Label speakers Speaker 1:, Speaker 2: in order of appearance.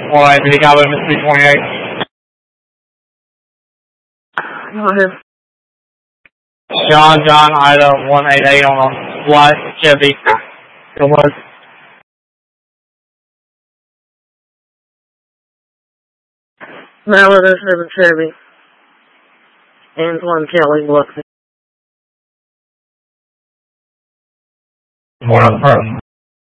Speaker 1: Alright, did he got him at 328?
Speaker 2: Go ahead.
Speaker 1: John Ida 188 on a white Chevy. It was.
Speaker 2: Mallard 07 Chevy. Antoine Kelly, Biloxi.
Speaker 1: One of the person.